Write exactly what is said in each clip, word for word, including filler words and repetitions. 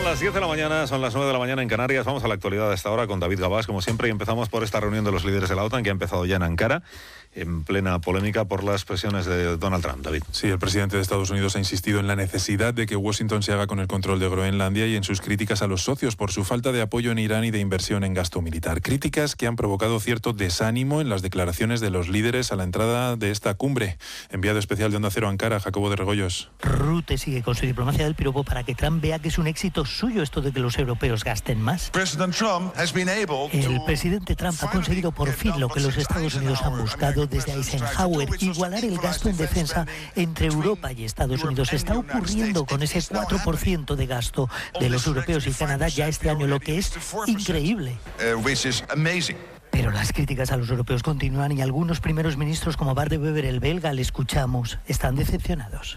Son las diez de la mañana, son las nueve de la mañana en Canarias. Vamos a la actualidad de esta hora con David Gabás, como siempre, y empezamos por esta reunión de los líderes de la OTAN que ha empezado ya en Ankara, en plena polémica por las presiones de Donald Trump. David. Sí, el presidente de Estados Unidos ha insistido en la necesidad de que Washington se haga con el control de Groenlandia y en sus críticas a los socios por su falta de apoyo en Irán y de inversión en gasto militar. Críticas que han provocado cierto desánimo en las declaraciones de los líderes a la entrada de esta cumbre. Enviado especial de Onda Cero a Ankara, Jacobo de Regoyos. Rutte sigue con su diplomacia del piropo para que Trump vea que es un éxito suyo esto de que los europeos gasten más. El presidente Trump ha conseguido por fin lo que los Estados Unidos han buscado desde Eisenhower, igualar el gasto en defensa entre Europa y Estados Unidos. Está ocurriendo con ese cuatro por ciento de gasto de los europeos y Canadá ya este año, lo que es increíble. Pero las críticas a los europeos continúan y algunos primeros ministros como Bart de Wever, el belga, le escuchamos, están decepcionados.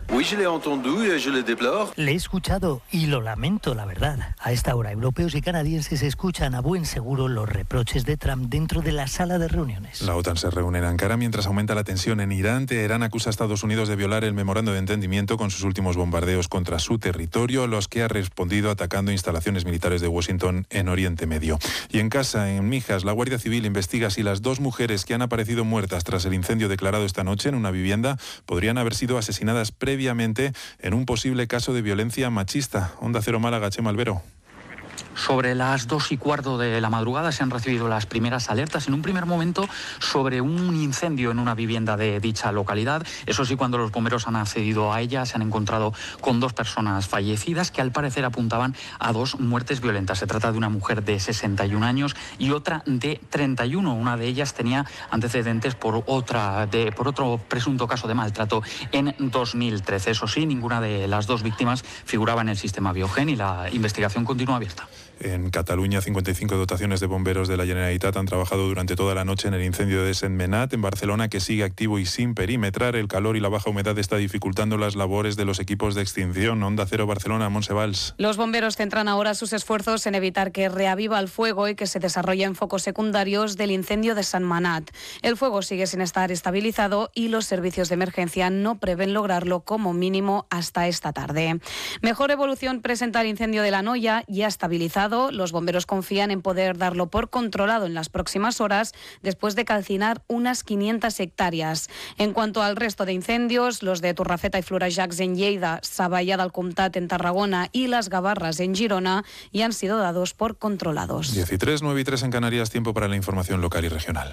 Le he escuchado y lo lamento, la verdad. A esta hora, europeos y canadienses escuchan a buen seguro los reproches de Trump dentro de la sala de reuniones. La OTAN se reúne en Ankara mientras aumenta la tensión en Irán. Teherán acusa a Estados Unidos de violar el memorando de entendimiento con sus últimos bombardeos contra su territorio, los que ha respondido atacando instalaciones militares de Washington en Oriente Medio. Y en casa, en Mijas, la Guardia Civil investiga si las dos mujeres que han aparecido muertas tras el incendio declarado esta noche en una vivienda podrían haber sido asesinadas previamente en un posible caso de violencia machista. Onda Cero Málaga, Chema Albero. Sobre las dos y cuarto de la madrugada se han recibido las primeras alertas en un primer momento sobre un incendio en una vivienda de dicha localidad. Eso sí, cuando los bomberos han accedido a ella se han encontrado con dos personas fallecidas que al parecer apuntaban a dos muertes violentas. Se trata de una mujer de sesenta y un años y otra de treinta y uno. Una de ellas tenía antecedentes por otra de por otro presunto caso de maltrato en dos mil trece. Eso sí, ninguna de las dos víctimas figuraba en el sistema Biogen y la investigación continúa abierta. En Cataluña, cincuenta y cinco dotaciones de bomberos de la Generalitat han trabajado durante toda la noche en el incendio de Sentmenat. En Barcelona, que sigue activo y sin perimetrar, el calor y la baja humedad está dificultando las labores de los equipos de extinción. Onda Cero Barcelona, Montse Valls. Los bomberos centran ahora sus esfuerzos en evitar que reaviva el fuego y que se desarrollen focos secundarios del incendio de Sentmenat. El fuego sigue sin estar estabilizado y los servicios de emergencia no prevén lograrlo como mínimo hasta esta tarde. Mejor evolución presenta el incendio de La Noya, ya estabilizado. Los bomberos confían en poder darlo por controlado en las próximas horas después de calcinar unas quinientas hectáreas. En cuanto al resto de incendios, los de Torrefeta y Florejacs en Lleida, Savallà del Comtat en Tarragona y Las Gavarras en Girona ya han sido dados por controlados. diez y tres, nueve y tres en Canarias, tiempo para la información local y regional.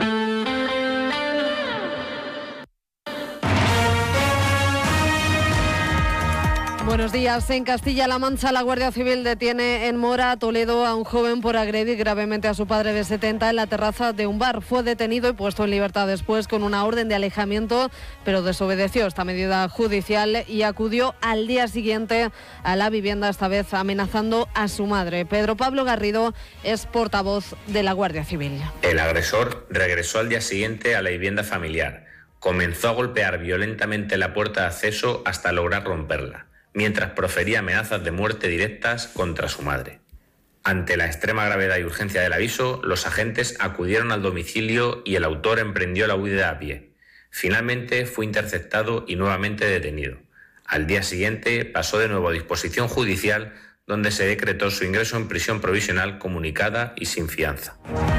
Buenos días. En Castilla-La Mancha, la Guardia Civil detiene en Mora, Toledo, a un joven por agredir gravemente a su padre de setenta en la terraza de un bar. Fue detenido y puesto en libertad después con una orden de alejamiento, pero desobedeció esta medida judicial y acudió al día siguiente a la vivienda, esta vez amenazando a su madre. Pedro Pablo Garrido es portavoz de la Guardia Civil. El agresor regresó al día siguiente a la vivienda familiar. Comenzó a golpear violentamente la puerta de acceso hasta lograr romperla, mientras profería amenazas de muerte directas contra su madre. Ante la extrema gravedad y urgencia del aviso, los agentes acudieron al domicilio y el autor emprendió la huida a pie. Finalmente fue interceptado y nuevamente detenido. Al día siguiente pasó de nuevo a disposición judicial, donde se decretó su ingreso en prisión provisional comunicada y sin fianza.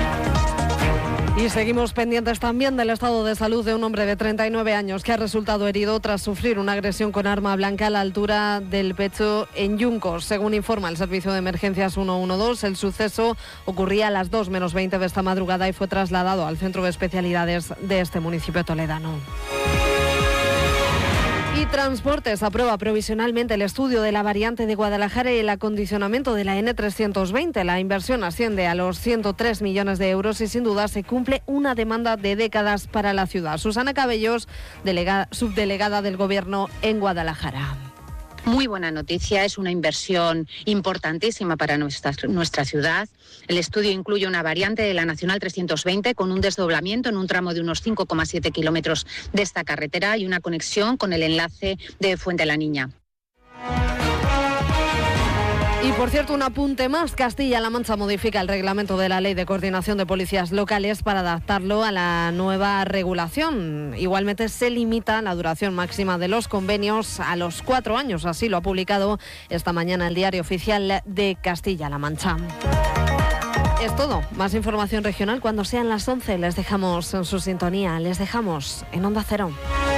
Y seguimos pendientes también del estado de salud de un hombre de treinta y nueve años que ha resultado herido tras sufrir una agresión con arma blanca a la altura del pecho en Yuncos. Según informa el Servicio de Emergencias ciento doce, el suceso ocurría a las dos menos veinte de esta madrugada y fue trasladado al Centro de Especialidades de este municipio toledano. Y Transportes aprueba provisionalmente el estudio de la variante de Guadalajara y el acondicionamiento de la ene trescientos veinte. La inversión asciende a los ciento tres millones de euros y sin duda se cumple una demanda de décadas para la ciudad. Susana Cabellos, delegada, subdelegada del Gobierno en Guadalajara. Muy buena noticia, es una inversión importantísima para nuestra, nuestra ciudad. El estudio incluye una variante de la Nacional trescientos veinte con un desdoblamiento en un tramo de unos cinco coma siete kilómetros de esta carretera y una conexión con el enlace de Fuente la Niña. Y por cierto, un apunte más, Castilla-La Mancha modifica el reglamento de la Ley de Coordinación de Policías Locales para adaptarlo a la nueva regulación. Igualmente se limita la duración máxima de los convenios a los cuatro años, así lo ha publicado esta mañana el Diario Oficial de Castilla-La Mancha. Es todo, más información regional cuando sean las once, les dejamos en su sintonía, les dejamos en Onda Cero.